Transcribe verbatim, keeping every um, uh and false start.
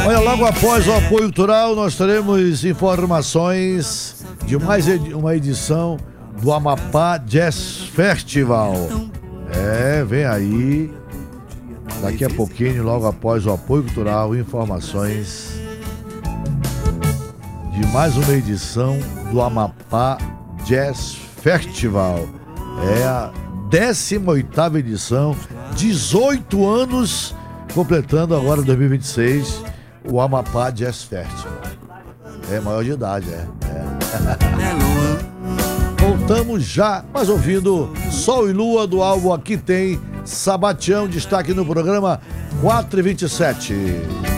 Olha, logo após o apoio cultural, nós teremos informações de mais edi- uma edição do Amapá Jazz Festival. É, vem aí. Daqui a pouquinho, logo após o apoio cultural, informações de mais uma edição do Amapá Jazz Festival. É a décima oitava edição, dezoito anos, completando agora dois mil e vinte e seis, o Amapá Jazz Festival. É maior de idade, é. é. Voltamos já, mas ouvindo Sol e Lua do álbum Aqui Tem Sabatião, destaque no programa quatro e vinte e sete.